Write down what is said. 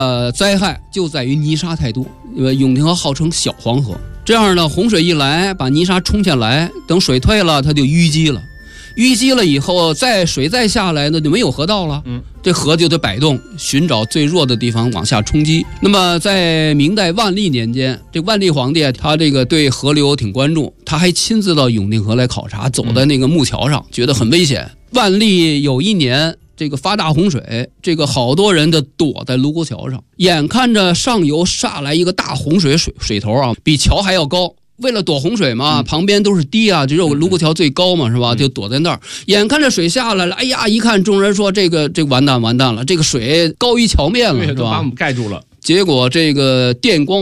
灾害就在于泥沙太多，因为永定河号称小黄河，这样呢，洪水一来，把泥沙冲下来，等水退了，它就淤积了。淤积了以后，水再下来，那就没有河道了。这河就得摆动，寻找最弱的地方往下冲击。那么在明代万历年间，这万历皇帝他这个对河流挺关注，他还亲自到永定河来考察，走在那个木桥上，觉得很危险。万历有一年这个发大洪水，这个好多人都躲在卢沟桥上，眼看着上游上来一个大洪水头啊，比桥还要高。为了躲洪水嘛，旁边都是堤啊，只有卢沟桥最高嘛，是吧？就躲在那儿，眼看着水下来了，哎呀，一看众人说这完蛋了，这个水高于桥面了，是吧？ 都把我们盖住了。 结果这个电光